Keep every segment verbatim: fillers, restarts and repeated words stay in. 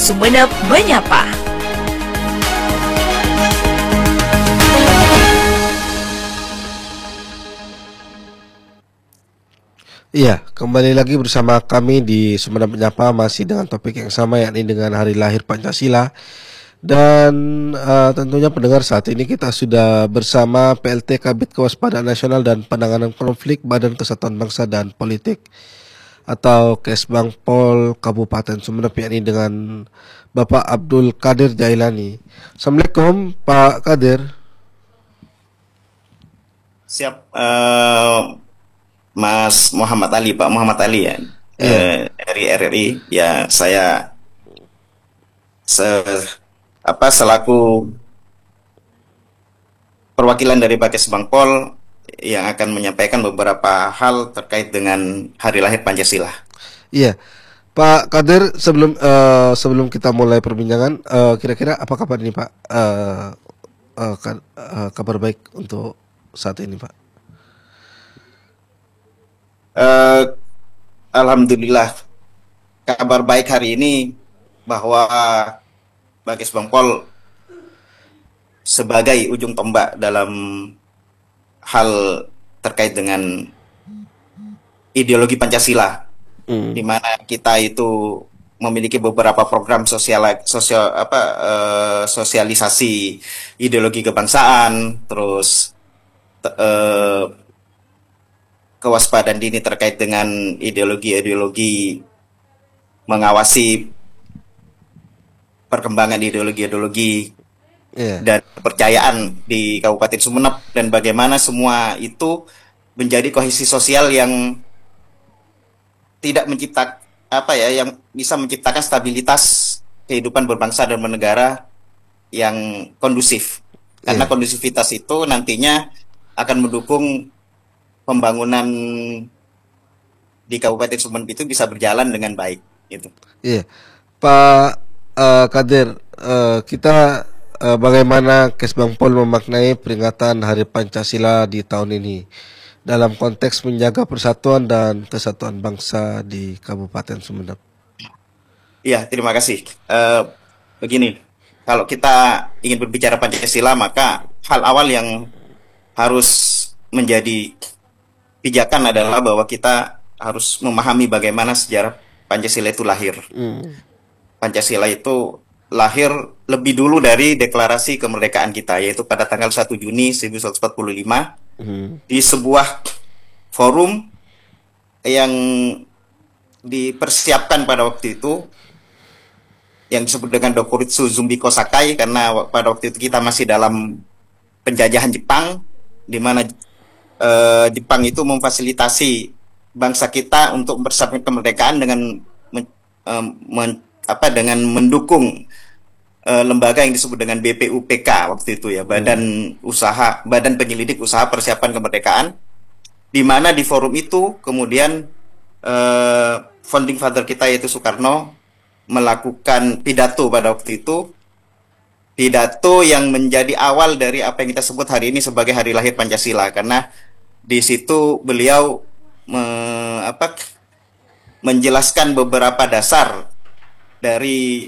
Sumeneb Menyapa. Iya, kembali lagi bersama kami di Sumeneb Menyapa, masih dengan topik yang sama, yakni dengan hari lahir Pancasila. Dan uh, tentunya pendengar, saat ini kita sudah bersama P L T Kabid Kewaspadaan Nasional dan Penanganan Konflik Badan Kesatuan Bangsa dan Politik atau Kesbangpol Kabupaten Sumeneb, yakni dengan Bapak Abdul Qadir Jailani. Assalamualaikum Pak Qadir. Siap. Uh... Mas Muhammad Ali, Pak Muhammad Ali ya, yeah. eh, dari R R I. Ya, saya se apa selaku perwakilan dari Kesbangpol yang akan menyampaikan beberapa hal terkait dengan hari lahir Pancasila. Iya, yeah. Pak Qadir, sebelum uh, sebelum kita mulai perbincangan, uh, kira-kira apa kabar ini Pak? Uh, uh, uh, kabar baik untuk saat ini Pak? Uh, Alhamdulillah, kabar baik hari ini bahwa Kesbangpol sebagai ujung tombak dalam hal terkait dengan ideologi Pancasila, hmm. di mana kita itu memiliki beberapa program sosial sosial apa uh, sosialisasi ideologi kebangsaan, terus uh, kewaspadaan dini terkait dengan ideologi-ideologi, mengawasi perkembangan ideologi-ideologi yeah. dan kepercayaan di Kabupaten Sumeneb, dan bagaimana semua itu menjadi kohesi sosial yang tidak menciptakan apa ya, yang bisa menciptakan stabilitas kehidupan berbangsa dan bernegara yang kondusif. Karena yeah. kondusivitas itu nantinya akan mendukung pembangunan di Kabupaten Sumeneb itu bisa berjalan dengan baik. Gitu. Iya, Pak uh, Qadir, uh, kita uh, bagaimana Kesbangpol memaknai peringatan Hari Pancasila di tahun ini dalam konteks menjaga persatuan dan kesatuan bangsa di Kabupaten Sumeneb? Iya, terima kasih. Uh, begini, kalau kita ingin berbicara Pancasila, maka hal awal yang harus menjadi pijakan adalah bahwa kita harus memahami bagaimana sejarah Pancasila itu lahir. Mm. Pancasila itu lahir lebih dulu dari deklarasi kemerdekaan kita, yaitu pada tanggal satu Juni seribu sembilan ratus empat puluh lima mm. di sebuah forum yang dipersiapkan pada waktu itu, yang disebut dengan Dokuritsu Zumbiko Sakai, karena pada waktu itu kita masih dalam penjajahan Jepang, di mana Uh, Jepang itu memfasilitasi bangsa kita untuk mempersiapkan kemerdekaan dengan men, uh, men, apa dengan mendukung uh, lembaga yang disebut dengan B P U P K waktu itu ya, Badan hmm. Usaha Badan Penyelidik Usaha Persiapan Kemerdekaan, di mana di forum itu kemudian uh, founding father kita yaitu Soekarno melakukan pidato pada waktu itu, pidato yang menjadi awal dari apa yang kita sebut hari ini sebagai hari lahir Pancasila, karena di situ beliau me, apa, menjelaskan beberapa dasar dari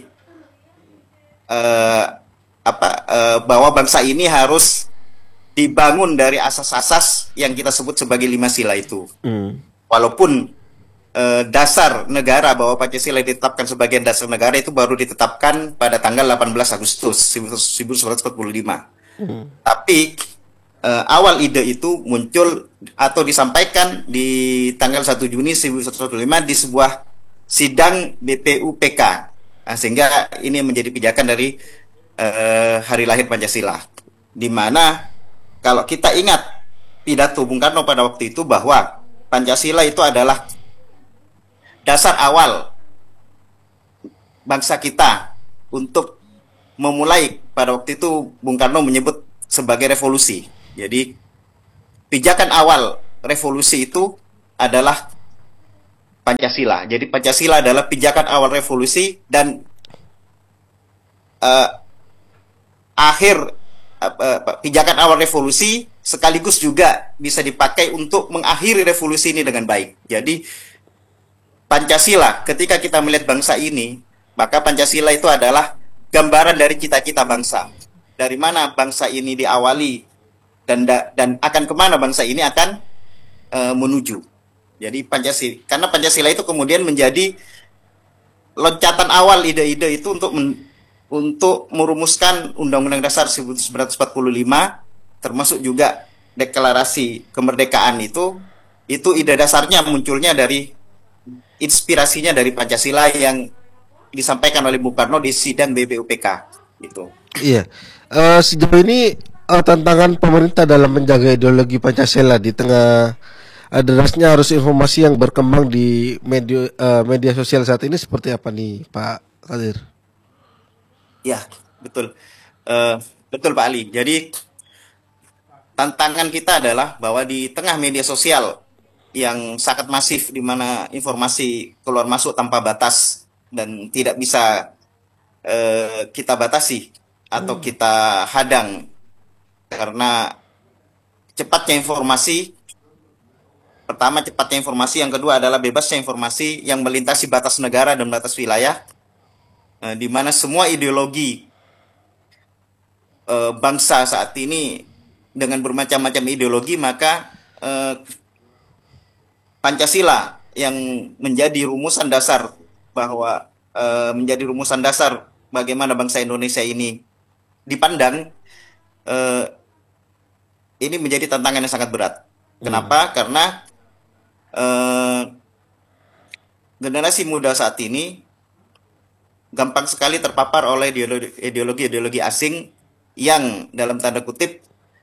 uh, apa uh, bahwa bangsa ini harus dibangun dari asas-asas yang kita sebut sebagai lima sila itu. Mm. Walaupun uh, dasar negara bahwa Pancasila ditetapkan sebagai dasar negara itu baru ditetapkan pada tanggal delapan belas Agustus seribu sembilan ratus empat puluh lima. Hmm. Tapi uh, awal ide itu muncul atau disampaikan di tanggal satu Juni seribu sembilan ratus empat puluh lima di sebuah sidang B P U P K. Nah, sehingga ini menjadi pijakan dari uh, hari lahir Pancasila. Di mana kalau kita ingat pidato Bung Karno pada waktu itu bahwa Pancasila itu adalah dasar awal bangsa kita untuk memulai, pada waktu itu Bung Karno menyebut sebagai revolusi. Jadi pijakan awal revolusi itu adalah Pancasila. Jadi Pancasila adalah pijakan awal revolusi dan uh, akhir uh, pijakan awal revolusi sekaligus juga bisa dipakai untuk mengakhiri revolusi ini dengan baik. Jadi Pancasila, ketika kita melihat bangsa ini, Maka Pancasila itu adalah gambaran dari cita-cita bangsa. Dari mana bangsa ini diawali dan dan akan kemana bangsa ini akan uh, menuju. Jadi Pancasila, karena Pancasila itu kemudian menjadi loncatan awal ide-ide itu untuk men, untuk merumuskan Undang-Undang Dasar seribu sembilan ratus empat puluh lima, termasuk juga deklarasi kemerdekaan itu, itu ide dasarnya munculnya dari inspirasinya dari Pancasila yang disampaikan oleh Bung Karno di sidang B P U P K gitu. Iya. Uh, sejauh ini uh, tantangan pemerintah dalam menjaga ideologi Pancasila di tengah uh, derasnya arus informasi yang berkembang di media uh, media sosial saat ini seperti apa nih, Pak Kadir? Ya, betul. Uh, betul Pak Ali. Jadi tantangan kita adalah bahwa di tengah media sosial yang sangat masif di mana informasi keluar masuk tanpa batas dan tidak bisa uh, kita batasi atau kita hadang karena cepatnya informasi. Pertama, cepatnya informasi, yang kedua adalah bebasnya informasi yang melintasi batas negara dan batas wilayah, eh, di mana semua ideologi eh, bangsa saat ini dengan bermacam-macam ideologi, maka eh, Pancasila yang menjadi rumusan dasar bahwa eh, menjadi rumusan dasar bagaimana bangsa Indonesia ini dipandang, eh, ini menjadi tantangan yang sangat berat. Kenapa? Hmm. Karena eh, generasi muda saat ini gampang sekali terpapar oleh ideologi-ideologi asing yang dalam tanda kutip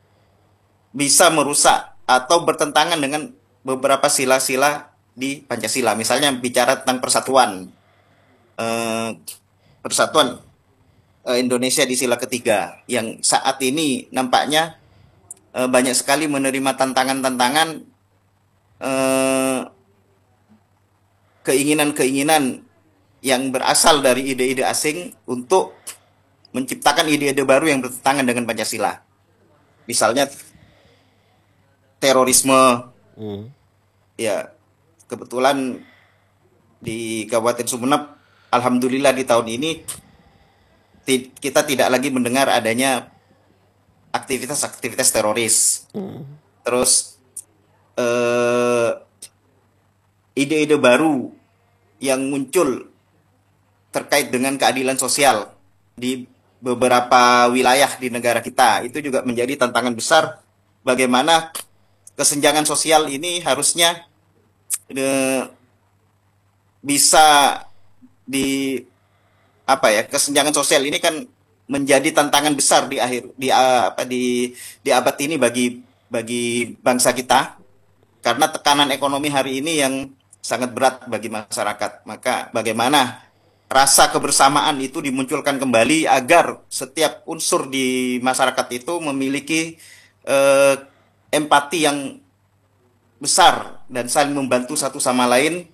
bisa merusak atau bertentangan dengan beberapa sila-sila di Pancasila. Misalnya bicara tentang persatuan, eh, persatuan Indonesia di sila ketiga yang saat ini nampaknya eh, banyak sekali menerima tantangan-tantangan, eh, keinginan-keinginan yang berasal dari ide-ide asing untuk menciptakan ide-ide baru yang bertentangan dengan Pancasila. Misalnya terorisme. Hmm. Ya, kebetulan di Kabupaten Sumeneb, alhamdulillah di tahun ini kita tidak lagi mendengar adanya aktivitas-aktivitas teroris. Hmm. Terus eh, ide-ide baru yang muncul terkait dengan keadilan sosial di beberapa wilayah di negara kita, itu juga menjadi tantangan besar bagaimana kesenjangan sosial ini harusnya eh, bisa di apa ya, kesenjangan sosial ini kan menjadi tantangan besar di akhir di apa di di abad ini bagi bagi bangsa kita, karena tekanan ekonomi hari ini yang sangat berat bagi masyarakat. Maka bagaimana rasa kebersamaan itu dimunculkan kembali agar setiap unsur di masyarakat itu memiliki eh, empati yang besar dan saling membantu satu sama lain,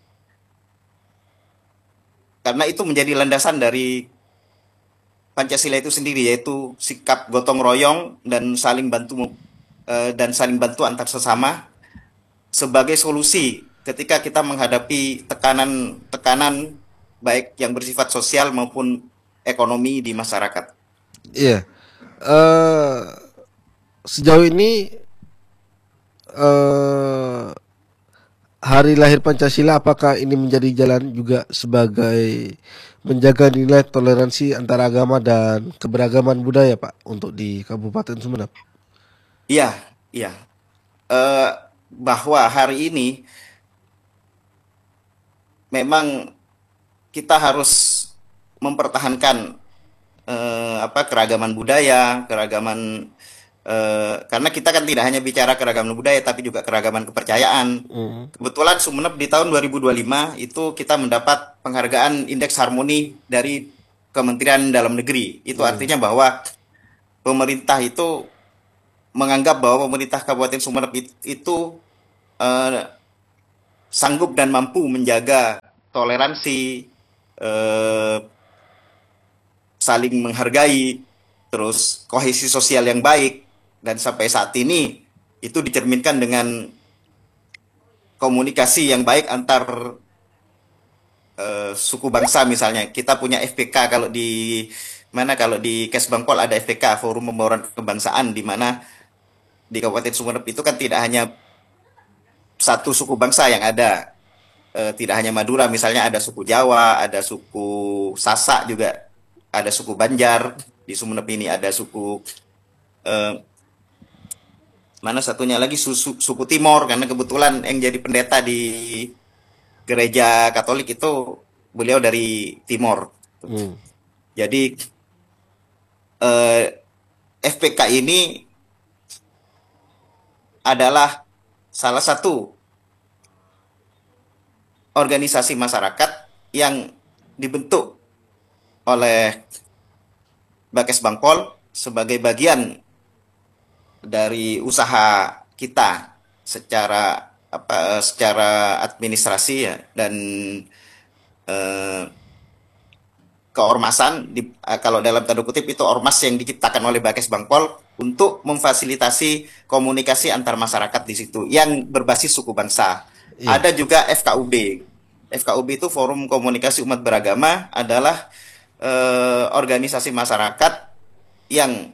karena itu menjadi landasan dari Pancasila itu sendiri, yaitu sikap gotong royong dan saling bantu eh, dan saling bantu antar sesama sebagai solusi ketika kita menghadapi tekanan-tekanan baik yang bersifat sosial maupun ekonomi di masyarakat. Iya. Uh, sejauh ini uh, Hari Lahir Pancasila, apakah ini menjadi jalan juga sebagai menjaga nilai toleransi antara agama dan keberagaman budaya, Pak, untuk di Kabupaten Sumeneb? Iya, iya. Uh, bahwa hari ini memang kita harus mempertahankan eh, apa keragaman budaya, keragaman eh, karena kita kan tidak hanya bicara keragaman budaya tapi juga keragaman kepercayaan. Mm. Kebetulan Sumeneb di tahun dua ribu dua puluh lima itu kita mendapat penghargaan Indeks Harmoni dari Kementerian Dalam Negeri. Itu mm. artinya bahwa pemerintah itu menganggap bahwa pemerintah Kabupaten Sumeneb itu eh, sanggup dan mampu menjaga toleransi, eh, saling menghargai, terus kohesi sosial yang baik, dan sampai saat ini itu dicerminkan dengan komunikasi yang baik antar eh, suku bangsa misalnya. Kita punya F P K kalau di mana kalau di Kesbangpol ada F P K, Forum Pembauran Kebangsaan, di mana di Kabupaten Sumeneb itu kan tidak hanya satu suku bangsa yang ada. Eh, tidak hanya Madura, misalnya ada suku Jawa, ada suku Sasak juga, ada suku Banjar di Sumeneb ini, ada suku eh, mana satunya lagi susu, suku Timor, karena kebetulan yang jadi pendeta di gereja Katolik itu beliau dari Timor. Hmm. Jadi eh, F P K ini adalah salah satu organisasi masyarakat yang dibentuk oleh Bakes Bangpol sebagai bagian dari usaha kita secara apa secara administrasi ya, dan eh, keormasan di, kalau dalam tanda kutip itu ormas yang diciptakan oleh Bakes Bangpol untuk memfasilitasi komunikasi antar masyarakat di situ yang berbasis suku bangsa. Iya. Ada juga F K U B. F K U B itu Forum Komunikasi Umat Beragama, adalah eh, organisasi masyarakat yang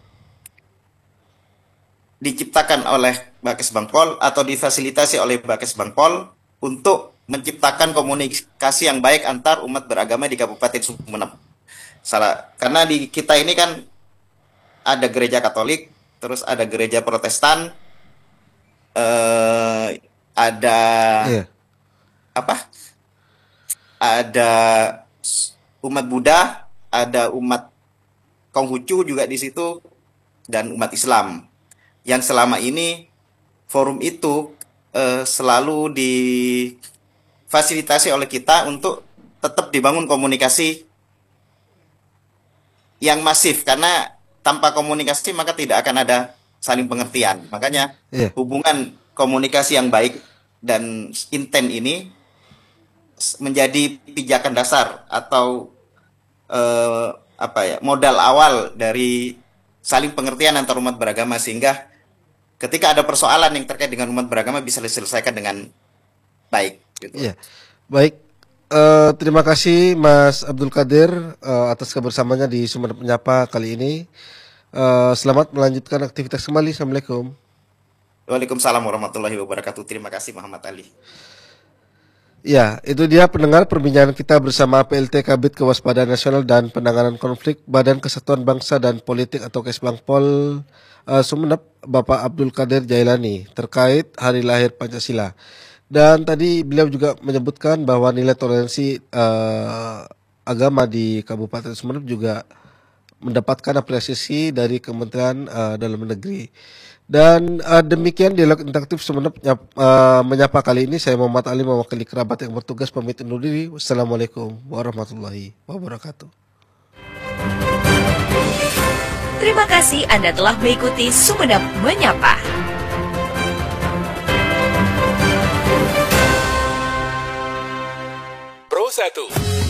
diciptakan oleh Bakes Bangpol atau difasilitasi oleh Bakes Bangpol untuk menciptakan komunikasi yang baik antar umat beragama di Kabupaten Sumeneb. Salah, karena di kita ini kan ada gereja Katolik, terus ada gereja Protestan, eh, ada yeah. apa? Ada umat Buddha, ada umat Konghucu juga di situ, dan umat Islam. Yang selama ini forum itu eh, selalu difasilitasi oleh kita untuk tetap dibangun komunikasi yang masif, karena tanpa komunikasi maka tidak akan ada saling pengertian. Makanya yeah. hubungan komunikasi yang baik dan intent ini menjadi pijakan dasar atau eh, apa ya modal awal dari saling pengertian antar umat beragama, sehingga ketika ada persoalan yang terkait dengan umat beragama bisa diselesaikan dengan baik. Gitu. Iya, baik. Uh, terima kasih Mas Abdul Qadir uh, atas kebersamaannya di Sumeneb Menyapa kali ini. Uh, selamat melanjutkan aktivitas kembali. Assalamualaikum. Waalaikumsalam warahmatullahi wabarakatuh. Terima kasih Muhammad Ali. Ya, itu dia pendengar perbincangan kita bersama P L T Kabid Kewaspadaan Nasional dan Penanganan Konflik Badan Kesatuan Bangsa dan Politik atau Kesbangpol uh, Sumeneb, Bapak Abdul Qadir Jailani, terkait Hari Lahir Pancasila. Dan tadi beliau juga menyebutkan bahwa nilai toleransi uh, agama di Kabupaten Sumeneb juga mendapatkan apresiasi dari Kementerian uh, Dalam Negeri. Dan uh, demikian dialog interaktif Sumeneb uh, Menyapa kali ini. Saya Muhammad Ali mewakili kerabat yang bertugas pamit undur diri. Wassalamualaikum warahmatullahi wabarakatuh. Terima kasih Anda telah mengikuti Sumeneb Menyapa. Pro satu